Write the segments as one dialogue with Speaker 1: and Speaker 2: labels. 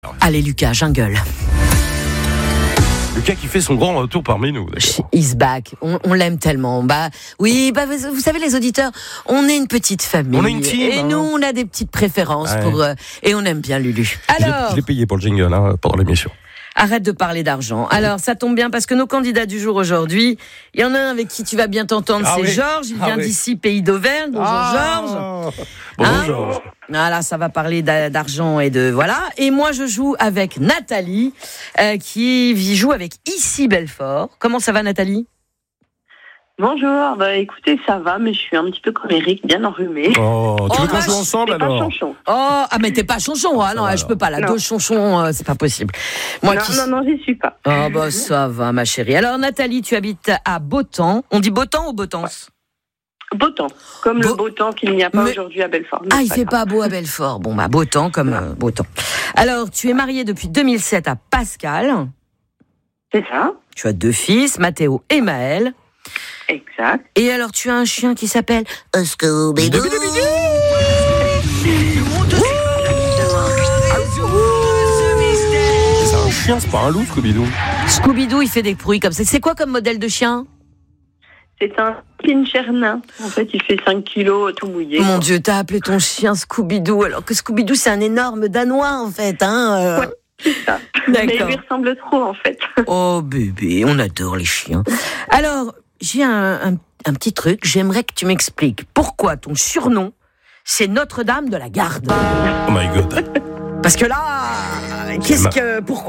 Speaker 1: Allez Lucas, jungle.
Speaker 2: Lucas qui fait son grand retour parmi nous.
Speaker 1: He's back. On l'aime tellement. Oui, vous savez les auditeurs, on est une petite famille.
Speaker 2: On est une team.
Speaker 1: Et nous, on a des petites préférences et on aime bien Lulu. Alors,
Speaker 2: je l'ai payé pour le jingle pendant l'émission.
Speaker 1: Arrête de parler d'argent. Alors, ça tombe bien parce que nos candidats du jour aujourd'hui, il y en a un avec qui tu vas bien t'entendre, c'est Georges. Il vient d'ici, pays d'Auvergne. Bonjour Georges.
Speaker 2: Bonjour Georges.
Speaker 1: Voilà, ça va parler d'argent et de voilà. Et moi, je joue avec Nathalie, qui joue avec Issy Belfort. Comment ça va, Nathalie ?
Speaker 3: Bonjour, écoutez, ça va, mais je suis un petit peu comme Eric, bien enrhumée.
Speaker 2: Oh, tu veux qu'on joue ensemble alors ?
Speaker 3: Pas chonchon.
Speaker 1: Mais t'es pas chonchon, non, je peux pas, là, 2 chonchons, c'est pas possible. Moi,
Speaker 3: non, j'y suis pas.
Speaker 1: Ça va, ma chérie. Alors, Nathalie, tu habites à Beautemps. On dit Beautemps ou Beautance ?
Speaker 3: Beautemps, comme le beau temps qu'il n'y a pas aujourd'hui à Belfort.
Speaker 1: Il fait pas beau à Belfort. Bon, Beautemps comme Beautemps. Alors, tu es mariée depuis 2007 à Pascal.
Speaker 3: C'est ça.
Speaker 1: Tu as 2 fils, Mathéo et Maël.
Speaker 3: Exact.
Speaker 1: Et alors, tu as un chien qui s'appelle Scooby-Doo.
Speaker 2: C'est un chien, c'est pas un loup, Scooby-Doo.
Speaker 1: Scooby-Doo, il fait des bruits comme ça. C'est quoi comme modèle de chien ?
Speaker 3: C'est un pincher nain. En fait, il fait 5 kilos tout mouillé.
Speaker 1: Mon Dieu, t'as appelé ton chien Scooby-Doo, alors que Scooby-Doo, c'est un énorme Danois, en fait.
Speaker 3: Ouais, c'est ça.
Speaker 1: D'accord.
Speaker 3: Mais il lui ressemble trop, en fait.
Speaker 1: Oh, bébé, on adore les chiens. Alors, j'ai un petit truc. J'aimerais que tu m'expliques pourquoi ton surnom, c'est Notre-Dame de la Garde.
Speaker 2: Oh my God.
Speaker 1: Parce que là, pourquoi ?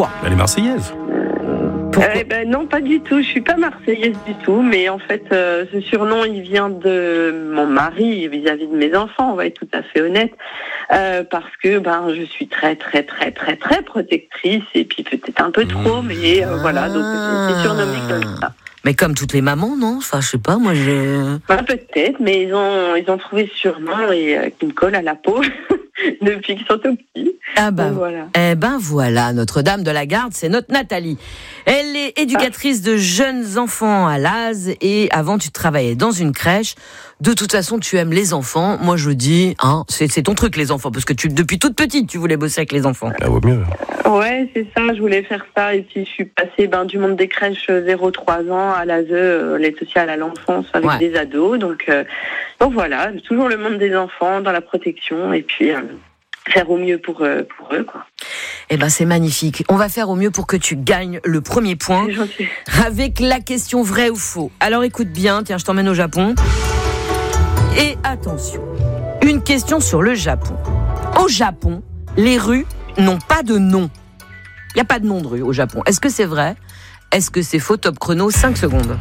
Speaker 2: Elle est marseillaise.
Speaker 3: Non, pas du tout. Je suis pas marseillaise du tout, mais en fait, ce surnom, il vient de mon mari vis-à-vis de mes enfants. On va être tout à fait honnête, parce que je suis très, très, très, très, très protectrice et puis peut-être un peu trop, mais voilà. Donc c'est surnommé comme ça.
Speaker 1: Mais comme toutes les mamans, non ? Enfin, je sais pas, moi
Speaker 3: peut-être, mais ils ont trouvé ce surnom et qui me colle à la peau depuis qu'ils sont tout petits.
Speaker 1: Voilà. Voilà, Notre-Dame de la Garde, c'est notre Nathalie. Elle est éducatrice de jeunes enfants à Laz et avant tu travaillais dans une crèche. De toute façon, tu aimes les enfants. Moi, je dis, c'est ton truc, les enfants, parce que depuis toute petite, tu voulais bosser avec les enfants.
Speaker 2: Ça vaut mieux.
Speaker 3: Ouais, c'est ça, je voulais faire ça. Et puis, je suis passée du monde des crèches 0-3 ans à l'ASE, l'aide sociale à l'enfance, avec des ados. Donc voilà, toujours le monde des enfants, dans la protection, et puis faire au mieux pour eux, quoi.
Speaker 1: C'est magnifique. On va faire au mieux pour que tu gagnes le premier point avec la question vrai ou faux. Alors, écoute bien, tiens, je t'emmène au Japon. Et attention, une question sur le Japon. Au Japon, les rues n'ont pas de nom. Il n'y a pas de nom de rue au Japon. Est-ce que c'est vrai ? Est-ce que c'est faux ? Top chrono, 5 secondes.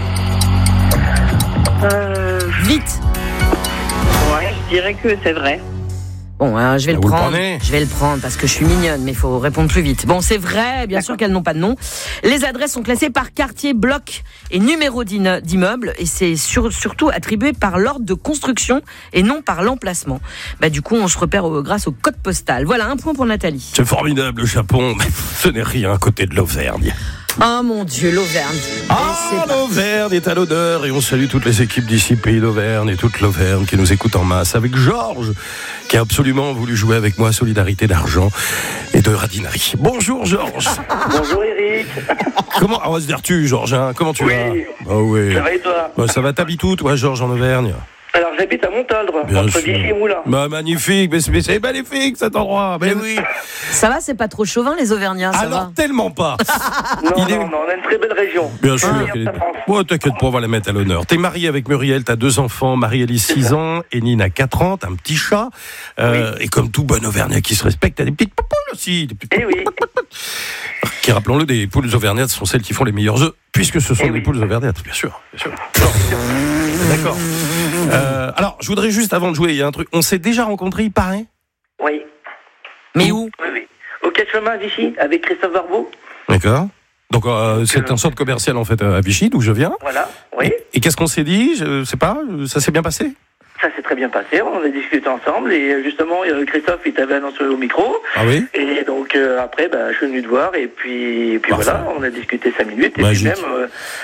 Speaker 1: Vite.
Speaker 3: Ouais, je dirais que c'est vrai.
Speaker 1: Bon, je vais le prendre. Je vais le prendre parce que je suis mignonne, mais il faut répondre plus vite. Bon, c'est vrai, bien sûr qu'elles n'ont pas de nom. Les adresses sont classées par quartier, bloc et numéro d'immeuble, et c'est surtout attribué par l'ordre de construction et non par l'emplacement. Du coup, on se repère grâce au code postal. Voilà, 1 point pour Nathalie.
Speaker 2: C'est formidable, le Japon, mais ce n'est rien à côté de l'Auvergne.
Speaker 1: Oh mon Dieu, l'Auvergne.
Speaker 2: L'Auvergne est à l'honneur et on salue toutes les équipes d'ici, pays d'Auvergne et toute l'Auvergne qui nous écoute en masse avec Georges qui a absolument voulu jouer avec moi Solidarité d'argent et de radinari. Bonjour Georges.
Speaker 4: Bonjour Eric.
Speaker 2: Comment on va se dire Georges, comment tu vas ? Oui.
Speaker 4: Ça va et toi ?
Speaker 2: Ça va, t'habites où toi Georges en Auvergne ?
Speaker 4: Alors j'habite à Montaldre, entre Vichy et Moulins.
Speaker 2: Magnifique, mais c'est magnifique cet endroit. Mais oui.
Speaker 1: Ça va, c'est pas trop chauvin les Auvergnats, ça
Speaker 2: alors,
Speaker 1: va.
Speaker 2: Tellement pas.
Speaker 4: Non, on a une très belle région.
Speaker 2: Bien sûr. T'inquiète pas, on va la mettre à l'honneur. T'es marié avec Muriel, t'as 2 enfants, Marie-Élise 6 ans, et Nina 4 ans, t'as un petit chat. Et comme tout bon Auvergnat qui se respecte, t'as des petites poules aussi.
Speaker 3: Oui.
Speaker 2: Qui, rappelons-le, des poules auvergnates sont celles qui font les meilleurs œufs, puisque ce sont des poules auvergnates, bien sûr. D'accord. Alors, je voudrais juste, avant de jouer, il y a un truc. On s'est déjà rencontrés, il paraît ?
Speaker 4: Oui.
Speaker 1: Mais où ?
Speaker 4: Oui. Au Cache-Chemin à Vichy, avec Christophe Barbeau.
Speaker 2: D'accord. Donc, c'est un centre commercial, en fait, à Vichy, d'où je viens.
Speaker 4: Voilà, oui.
Speaker 2: Et qu'est-ce qu'on s'est dit ? Je sais pas, ça s'est bien passé ?
Speaker 4: Ça s'est très bien passé, on a discuté ensemble, et justement, Christophe, il t'avait annoncé au micro.
Speaker 2: Ah oui ?
Speaker 4: Et donc, après, je suis venu te voir, et puis voilà, on a discuté 5 minutes, et
Speaker 2: Magique.
Speaker 4: puis même...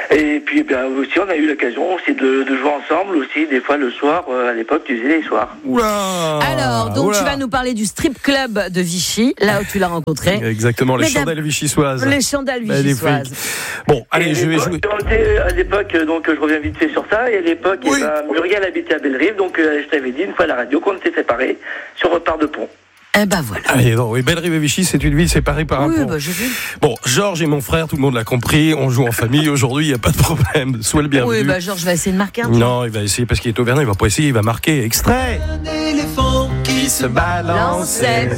Speaker 4: Et puis aussi on a eu l'occasion aussi de jouer ensemble aussi, des fois le soir, à l'époque tu faisais les soirs.
Speaker 2: Oula.
Speaker 1: Alors, donc tu vas nous parler du strip club de Vichy, là où tu l'as rencontré.
Speaker 2: Exactement, les chandelles vichysoises.
Speaker 1: Les chandelles vichysoises.
Speaker 2: Bon, allez, je vais jouer.
Speaker 4: À l'époque, donc je reviens vite fait sur ça, et à l'époque, Muriel habitait à Bellerive, donc je t'avais dit une fois à la radio qu'on était séparés sur Repart de Pont.
Speaker 1: Eh ben voilà.
Speaker 2: Allez, non, oui, Bellerive et Vichy, c'est une ville séparée par un pont.
Speaker 1: Bah je sais.
Speaker 2: Bon, Georges et mon frère, tout le monde l'a compris, on joue en famille aujourd'hui, il n'y a pas de problème. Sois le bienvenu.
Speaker 1: Oui, bah Georges va essayer de marquer un peu.
Speaker 2: Non, il va essayer parce qu'il est auvergnat, il va pas essayer, il va marquer. Extrait. Un éléphant qui se balançait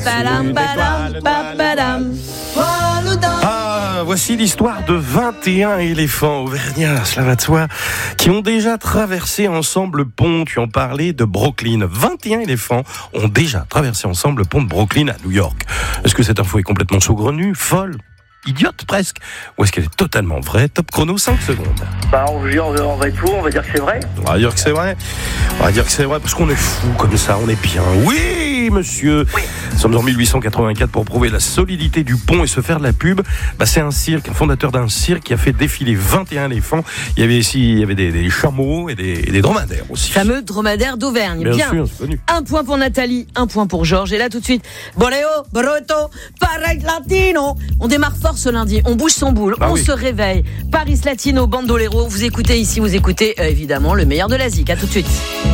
Speaker 2: Ah, voici l'histoire de 21 éléphants auvergnats, cela va de soi, qui ont déjà traversé ensemble le pont, tu en parlais, de Brooklyn. 21 éléphants ont déjà traversé ensemble le pont de Brooklyn à New York. Est-ce que cette info est complètement saugrenue, folle, idiote presque, ou est-ce qu'elle est totalement vraie? Top chrono, 5 secondes.
Speaker 4: On va être fou, on va dire que c'est vrai.
Speaker 2: On va dire que c'est vrai. On va dire que c'est vrai parce qu'on est fou comme ça, on est bien. Oui, monsieur. Oui. Nous sommes en 1884 pour prouver la solidité du pont et se faire de la pub. C'est un fondateur d'un cirque qui a fait défiler 21 éléphants. Il y avait des chameaux et des dromadaires aussi.
Speaker 1: Fameux dromadaires d'Auvergne.
Speaker 2: Bien sûr, c'est connu.
Speaker 1: Un point pour Nathalie, un point pour Georges. Et là tout de suite, Boleo, Broto, Paris Latino. On démarre fort ce lundi, on bouge son boule, se réveille. Paris Latino, Bandolero, vous écoutez évidemment le meilleur de la zik. À tout de suite.